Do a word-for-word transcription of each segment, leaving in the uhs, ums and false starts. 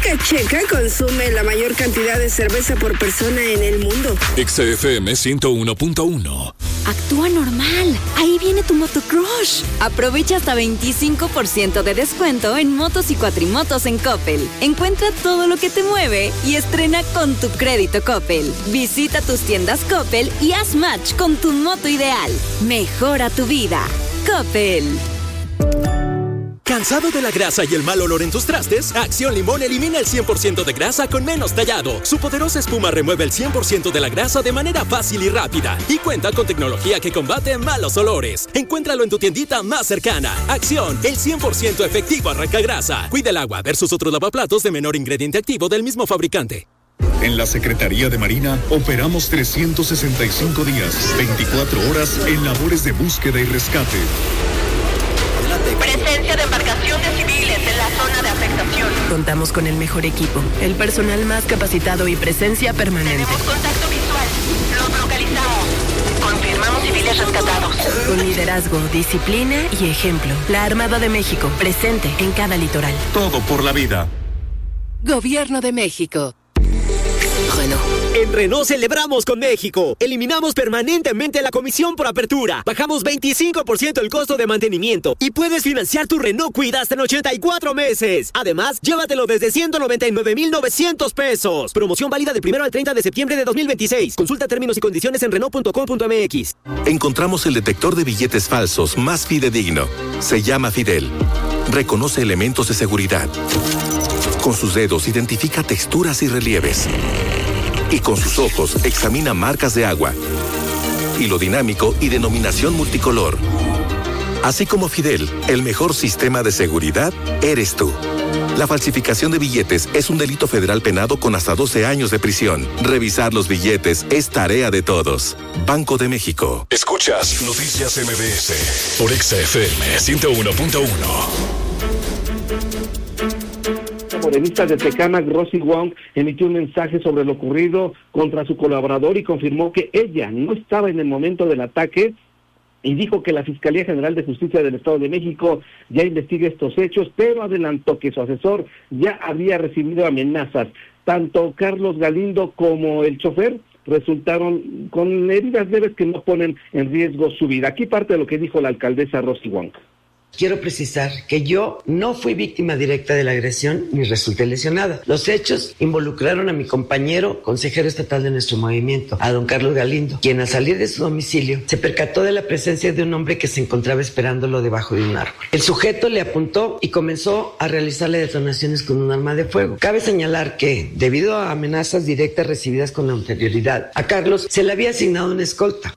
República Checa consume la mayor cantidad de cerveza por persona en el mundo. X F M ciento uno punto uno. Actúa normal. Ahí viene tu motocrush. Aprovecha hasta veinticinco por ciento de descuento en motos y cuatrimotos en Coppel. Encuentra todo lo que te mueve y estrena con tu crédito Coppel. Visita tus tiendas Coppel y haz match con tu moto ideal. Mejora tu vida. Coppel. ¿Cansado de la grasa y el mal olor en tus trastes? Acción Limón elimina el cien por ciento de grasa con menos tallado. Su poderosa espuma remueve el cien por ciento de la grasa de manera fácil y rápida. Y cuenta con tecnología que combate malos olores. Encuéntralo en tu tiendita más cercana. Acción, el cien por ciento efectivo arranca grasa. Cuida el agua versus otros lavaplatos de menor ingrediente activo del mismo fabricante. En la Secretaría de Marina operamos trescientos sesenta y cinco días, veinticuatro horas en labores de búsqueda y rescate. Presencia de embarcaciones civiles en la zona de afectación. Contamos con el mejor equipo, el personal más capacitado y presencia permanente. Tenemos contacto visual. Los localizamos. Confirmamos civiles rescatados. Con liderazgo, disciplina y ejemplo. La Armada de México, presente en cada litoral. Todo por la vida. Gobierno de México. Renault. En Renault celebramos con México. Eliminamos permanentemente la comisión por apertura. Bajamos veinticinco por ciento el costo de mantenimiento. Y puedes financiar tu Renault Kwid hasta en ochenta y cuatro meses. Además, llévatelo desde ciento noventa y nueve mil novecientos pesos. Promoción válida del primero al treinta de septiembre de dos mil veintiséis. Consulta términos y condiciones en Renault punto com punto m x. Encontramos el detector de billetes falsos más fidedigno. Se llama Fidel. Reconoce elementos de seguridad. Con sus dedos identifica texturas y relieves. Y con sus ojos examina marcas de agua, hilo dinámico y denominación multicolor. Así como Fidel, el mejor sistema de seguridad eres tú. La falsificación de billetes es un delito federal penado con hasta doce años de prisión. Revisar los billetes es tarea de todos. Banco de México. Escuchas Noticias M B S por X F M ciento uno punto uno. Morenista de Tecámac, Rosy Wong, emitió un mensaje sobre lo ocurrido contra su colaborador y confirmó que ella no estaba en el momento del ataque y dijo que la Fiscalía General de Justicia del Estado de México ya investiga estos hechos, pero adelantó que su asesor ya había recibido amenazas. Tanto Carlos Galindo como el chofer resultaron con heridas leves que no ponen en riesgo su vida. Aquí parte de lo que dijo la alcaldesa Rosy Wong. Quiero precisar que yo no fui víctima directa de la agresión ni resulté lesionada. Los hechos involucraron a mi compañero consejero estatal de nuestro movimiento, a don Carlos Galindo, quien al salir de su domicilio se percató de la presencia de un hombre que se encontraba esperándolo debajo de un árbol. El sujeto le apuntó y comenzó a realizarle detonaciones con un arma de fuego. Cabe señalar que, debido a amenazas directas recibidas con anterioridad, a Carlos se le había asignado una escolta.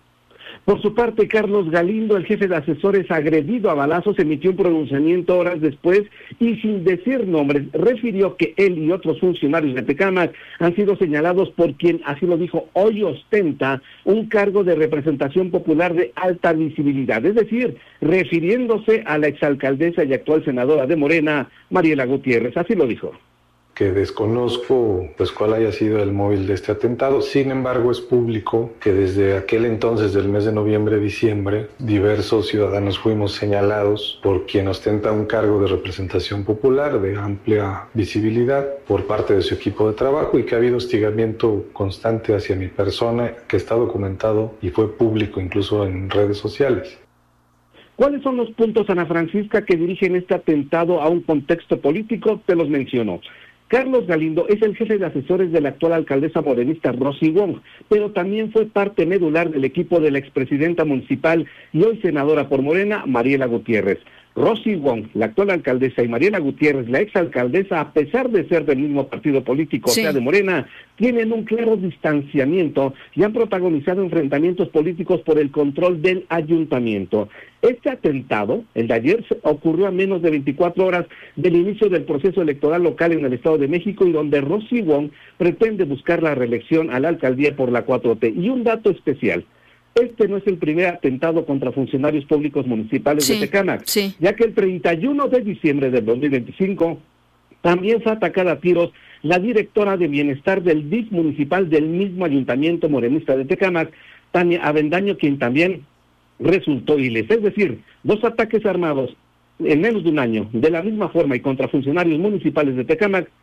Por su parte, Carlos Galindo, el jefe de asesores agredido a balazos, emitió un pronunciamiento horas después y sin decir nombres, refirió que él y otros funcionarios de Tecámac han sido señalados por quien, así lo dijo, hoy ostenta un cargo de representación popular de alta visibilidad, es decir, refiriéndose a la exalcaldesa y actual senadora de Morena, Mariela Gutiérrez, así lo dijo. Que desconozco pues cuál haya sido el móvil de este atentado. Sin embargo, es público que desde aquel entonces, del mes de noviembre, diciembre, diversos ciudadanos fuimos señalados por quien ostenta un cargo de representación popular de amplia visibilidad por parte de su equipo de trabajo y que ha habido hostigamiento constante hacia mi persona que está documentado y fue público incluso en redes sociales. ¿Cuáles son los puntos, Ana Francisca, que dirigen este atentado a un contexto político? Te los menciono. Carlos Galindo es el jefe de asesores de la actual alcaldesa morenista Rosy Wong, pero también fue parte medular del equipo de la expresidenta municipal y hoy senadora por Morena, Mariela Gutiérrez. Rosy Wong, la actual alcaldesa, y Mariela Gutiérrez, la exalcaldesa, a pesar de ser del mismo partido político, sí. o sea, de Morena, tienen un claro distanciamiento y han protagonizado enfrentamientos políticos por el control del ayuntamiento. Este atentado, el de ayer, ocurrió a menos de veinticuatro horas del inicio del proceso electoral local en el Estado de México y donde Rosy Wong pretende buscar la reelección a la alcaldía por la cuatro T. Y un dato especial. Este no es el primer atentado contra funcionarios públicos municipales sí, de Tecámac, sí. ya que el treinta y uno de diciembre del dos mil veinticinco también fue atacada a tiros la directora de bienestar del D I F municipal del mismo ayuntamiento morenista de Tecámac, Tania Avendaño, quien también resultó ileso. Es decir, dos ataques armados en menos de un año, de la misma forma y contra funcionarios municipales de Tecámac,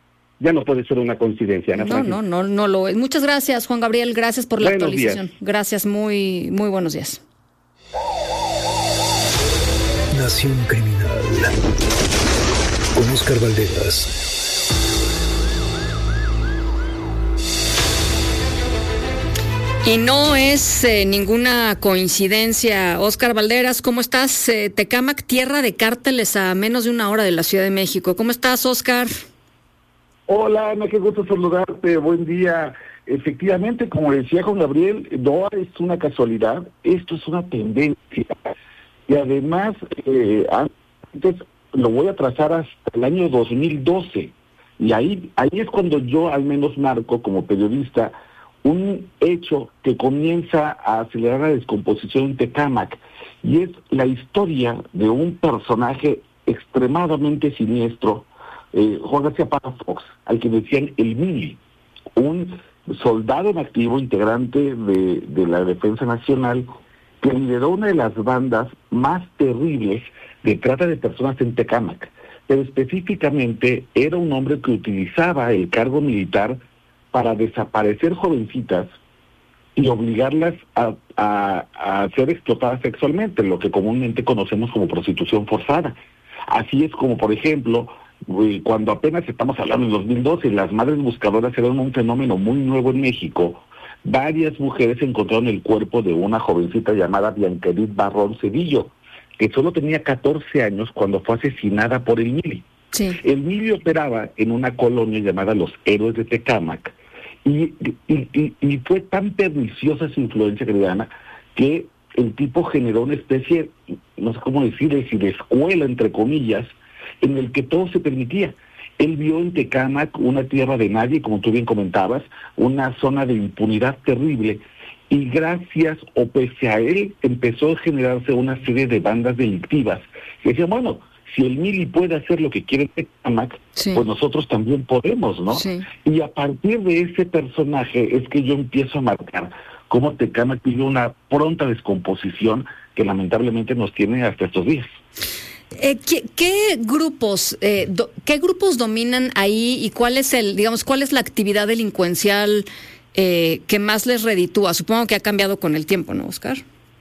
ya no puede ser una coincidencia. Ana no, no, no, no lo es. Muchas gracias, Juan Gabriel. Gracias por la buenos actualización. Días. Gracias, muy, muy buenos días. Nación Criminal con Óscar Valderas. Y no es eh, ninguna coincidencia. Óscar Valderas, ¿cómo estás? Eh, Tecámac, tierra de cárteles a menos de una hora de la Ciudad de México. ¿Cómo estás, Óscar? Hola, Ana, qué gusto saludarte. Buen día. Efectivamente, como decía Juan Gabriel, no es una casualidad, esto es una tendencia. Y además, eh, antes lo voy a trazar hasta el año dos mil doce. Y ahí, ahí es cuando yo al menos marco como periodista un hecho que comienza a acelerar la descomposición en Tecámac, y es la historia de un personaje extremadamente siniestro, eh, Juan García Palafox, al que decían el Mili, un soldado en activo, integrante de, de la Defensa Nacional, que lideró una de las bandas más terribles de trata de personas en Tecámac, pero específicamente era un hombre que utilizaba el cargo militar para desaparecer jovencitas y obligarlas a, a, a ser explotadas sexualmente, lo que comúnmente conocemos como prostitución forzada. Así es como, por ejemplo, cuando apenas estamos hablando en dos mil doce, las madres buscadoras eran un fenómeno muy nuevo en México. Varias mujeres encontraron el cuerpo de una jovencita llamada Bianca Edith Barrón Cedillo, que solo tenía catorce años cuando fue asesinada por el Mili. Sí. El Mili operaba en una colonia llamada Los Héroes de Tecámac, y, y, y, y fue tan perniciosa su influencia, querida Ana, que el tipo generó una especie, no sé cómo decirle, si de escuela, entre comillas, en el que todo se permitía. Él vio en Tecámac una tierra de nadie, como tú bien comentabas, una zona de impunidad terrible, y gracias o pese a él empezó a generarse una serie de bandas delictivas que decían, bueno, si el Mili puede hacer lo que quiere en Tecámac, sí, pues nosotros también podemos, ¿no? Sí. Y a partir de ese personaje es que yo empiezo a marcar cómo Tecámac vive una pronta descomposición que lamentablemente nos tiene hasta estos días. Eh, ¿qué, qué grupos, eh, do, qué grupos dominan ahí y cuál es el, digamos, cuál es la actividad delincuencial eh, que más les reditúa? Supongo que ha cambiado con el tiempo, ¿no, Óscar?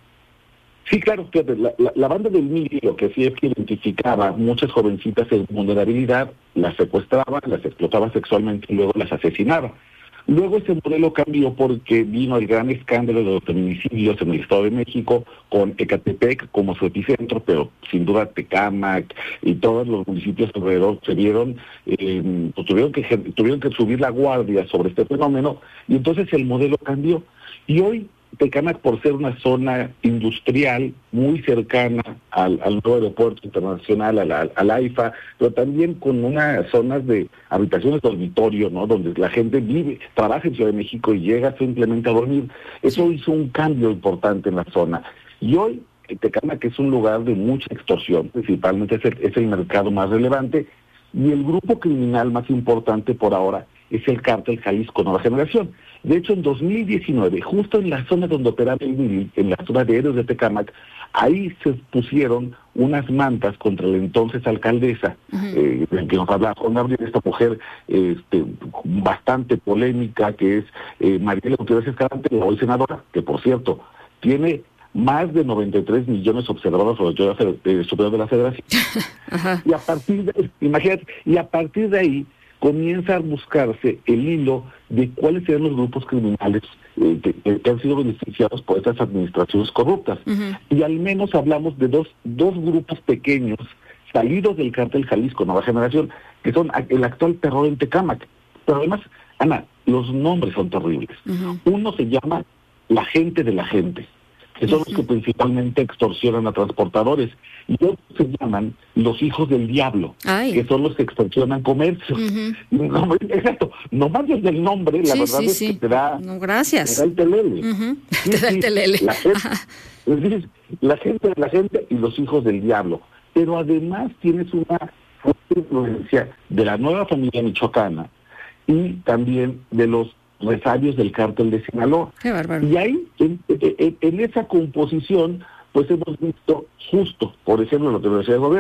Sí, claro, la, la, la banda del Mili lo que hacía es que identificaba muchas jovencitas en vulnerabilidad, las secuestraba, las explotaba sexualmente y luego las asesinaba. Luego ese modelo cambió porque vino el gran escándalo de los feminicidios en el Estado de México, con Ecatepec como su epicentro, pero sin duda Tecámac y todos los municipios alrededor se vieron, eh, pues tuvieron que tuvieron que subir la guardia sobre este fenómeno, y entonces el modelo cambió. Y hoy Tecámac, por ser una zona industrial muy cercana al, al nuevo aeropuerto internacional, al, al, al AIFA, pero también con unas zonas de habitaciones de dormitorio, ¿no?, donde la gente vive, trabaja en Ciudad de México y llega simplemente a dormir. Eso hizo un cambio importante en la zona. Y hoy Tecámac es un lugar de mucha extorsión, principalmente es el, es el mercado más relevante, y el grupo criminal más importante por ahora es el Cártel Jalisco Nueva Generación. De hecho, en dos mil diecinueve, justo en la zona donde operaba el Mili, en la zona de Héroes de Tecámac, ahí se pusieron unas mantas contra la entonces alcaldesa, uh-huh. eh, en que nos hablaba Juan Gabriel, esta mujer este, bastante polémica, que es eh, Mariela Gutiérrez Escalante, la hoy senadora, que por cierto, tiene más de noventa y tres millones observados sobre el eh, superior de la Federación. Uh-huh. Y a partir de, imagínate, y a partir de ahí, comienza a buscarse el hilo de cuáles eran los grupos criminales eh, que, que han sido beneficiados por estas administraciones corruptas. Uh-huh. Y al menos hablamos de dos, dos grupos pequeños salidos del Cártel Jalisco Nueva Generación, que son el actual terror en Tecámac. Pero además, Ana, los nombres son terribles. Uh-huh. Uno se llama la gente de la gente, que son uh-huh. los que principalmente extorsionan a transportadores, y otros se llaman los hijos del diablo, Ay. que son los que extorsionan comercios. Uh-huh. No, exacto, nomás desde el nombre, la sí, verdad sí, es sí. que te da, no, gracias. te da el telele. Uh-huh. Sí, te da el telele. La gente, es decir, la gente de la gente y los hijos del diablo. Pero además tienes una fuerte influencia de la nueva familia michoacana y también de los resabios del Cártel de Sinaloa. Qué bárbaro. Y ahí, en, en, en esa composición, pues hemos visto justo, por ejemplo, en la Universidad de Gobierno,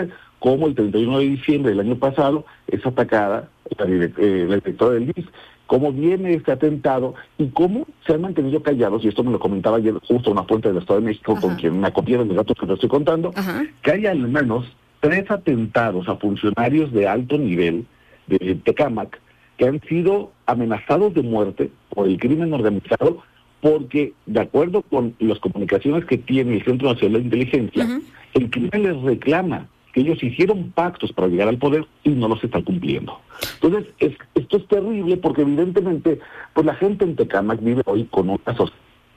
cómo el treinta y uno de diciembre del año pasado es atacada la, direct, eh, la directora del I S S, cómo viene este atentado y cómo se han mantenido callados, y esto me lo comentaba ayer justo una fuente del Estado de México, Ajá. con quien me acopié de los datos que te estoy contando, Ajá. que hay al menos tres atentados a funcionarios de alto nivel de Tecámac que han sido amenazados de muerte por el crimen organizado, porque de acuerdo con las comunicaciones que tiene el Centro Nacional de Inteligencia, uh-huh. el crimen les reclama que ellos hicieron pactos para llegar al poder y no los están cumpliendo. Entonces, es, esto es terrible porque evidentemente pues la gente en Tecámac vive hoy con una sociedad.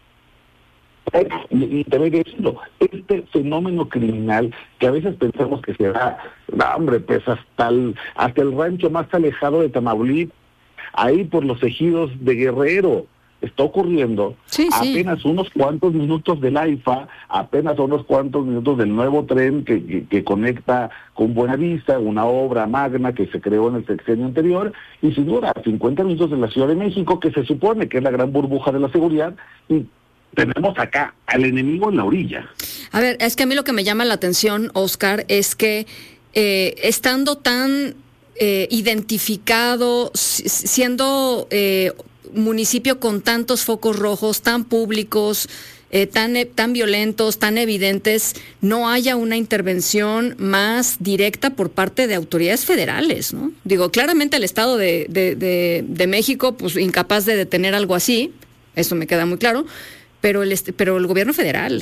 Y, y también decirlo, este fenómeno criminal que a veces pensamos que se da, no, hombre, pues hasta el, hasta el rancho más alejado de Tamaulipas, ahí por los ejidos de Guerrero, está ocurriendo sí, apenas sí. unos cuantos minutos del AIFA, apenas unos cuantos minutos del nuevo tren que, que, que conecta con Buenavista, una obra magna que se creó en el sexenio anterior, y sin duda, a cincuenta minutos de la Ciudad de México, que se supone que es la gran burbuja de la seguridad, y tenemos acá al enemigo en la orilla. A ver, es que a mí lo que me llama la atención, Oscar, es que eh, estando tan eh, identificado, siendo eh, municipio con tantos focos rojos, tan públicos, eh, tan, tan violentos, tan evidentes, no haya una intervención más directa por parte de autoridades federales, ¿no? Digo, claramente el Estado de, de, de, de México, pues incapaz de detener algo así, eso me queda muy claro, pero el, pero el gobierno federal.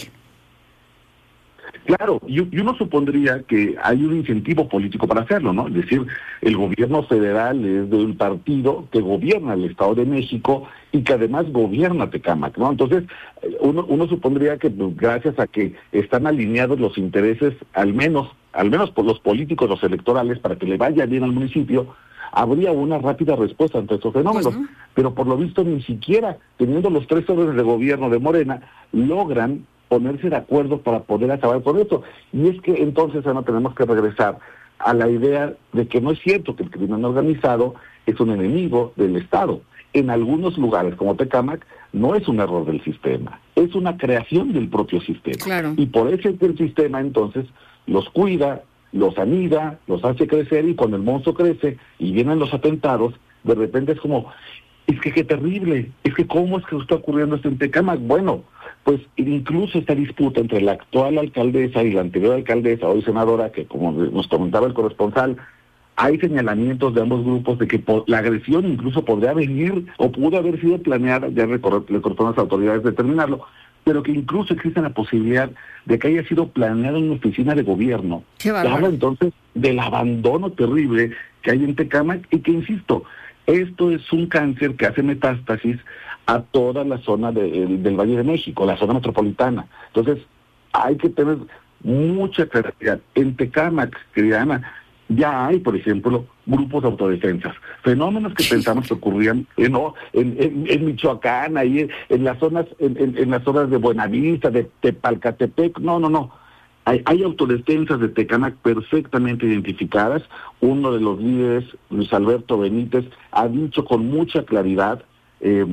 Claro, y, y uno supondría que hay un incentivo político para hacerlo, ¿no? Es decir, el gobierno federal es de un partido que gobierna el Estado de México y que además gobierna Tecámac, ¿no? Entonces, uno, uno supondría que pues, gracias a que están alineados los intereses, al menos, al menos por los políticos, los electorales, para que le vaya bien al municipio, habría una rápida respuesta ante estos fenómenos. Pues no. Pero por lo visto ni siquiera, teniendo los tres órdenes de gobierno de Morena, logran ponerse de acuerdo para poder acabar con esto. Y es que entonces ahora tenemos que regresar a la idea de que no es cierto que el crimen organizado es un enemigo del Estado. En algunos lugares, como Tecámac, no es un error del sistema, es una creación del propio sistema. Claro. Y por eso es que el sistema entonces los cuida, los anida, los hace crecer, y cuando el monstruo crece y vienen los atentados, de repente es como, es que qué terrible, es que cómo es que está ocurriendo esto en Tecámac. Bueno, pues incluso esta disputa entre la actual alcaldesa y la anterior alcaldesa, hoy senadora, que como nos comentaba el corresponsal, hay señalamientos de ambos grupos de que po- la agresión incluso podría venir o pudo haber sido planeada, ya le corresponde a las autoridades determinarlo, pero que incluso existe la posibilidad de que haya sido planeado en una oficina de gobierno. Qué bárbaro. Habla entonces del abandono terrible que hay en Tecámac y que, insisto, esto es un cáncer que hace metástasis a toda la zona de, el, del Valle de México, la zona metropolitana. Entonces, hay que tener mucha claridad. En Tecámac, querida Ana, ya hay, por ejemplo, grupos de autodefensas, fenómenos que pensamos que ocurrían en, en, en, en Michoacán, ahí en, en las zonas, en, en, en las zonas de Buenavista, de Tepalcatepec. No, no, no. Hay, hay autodefensas de Tecámac perfectamente identificadas. Uno de los líderes, Luis Alberto Benítez, ha dicho con mucha claridad, eh,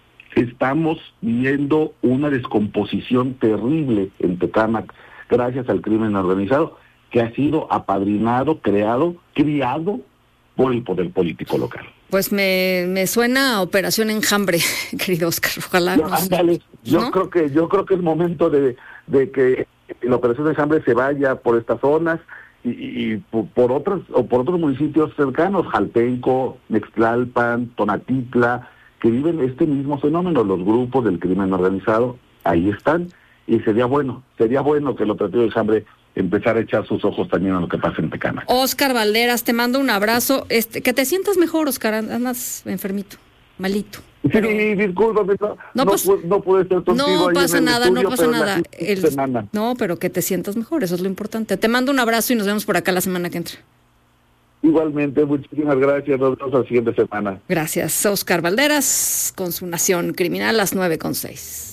estamos viendo una descomposición terrible en Tecámac gracias al crimen organizado, que ha sido apadrinado, creado, criado por el poder político local. Pues me, me suena a Operación Enjambre, querido Oscar. Ojalá. Yo, nos... ándale, yo ¿no? creo que yo creo que es momento de, de que la Operación Enjambre se vaya por estas zonas y, y, y por, por otros o por otros municipios cercanos, Jaltenco, Nextlalpan, Tonatitla, que viven este mismo fenómeno. Los grupos del crimen organizado ahí están, y sería bueno, sería bueno que el Operativo Enjambre empezar a echar sus ojos también a lo que pasa en Tecámac. Oscar Valderas, te mando un abrazo. Este, que te sientas mejor, Oscar, andas enfermito, malito. Pero... Sí, discúlpame, no, no, no, pues, pu- no pude estar contigo. No ahí pasa en el nada, estudio, no pasa pero nada. la El, semana. No, pero que te sientas mejor, eso es lo importante. Te mando un abrazo y nos vemos por acá la semana que entra. Igualmente, muchísimas gracias. Nos vemos la siguiente semana. Gracias, Oscar Valderas, con su Nación Criminal, las nueve con seis.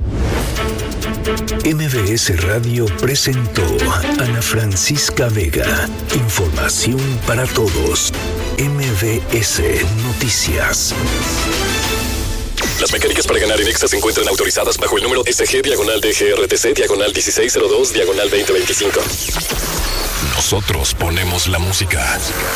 M B S Radio presentó Ana Francisca Vega. Información para todos. M B S Noticias. Las mecánicas para ganar en Exa se encuentran autorizadas bajo el número S G diagonal D G R T C diagonal dieciséis cero dos diagonal veinte veinticinco. Nosotros ponemos la música.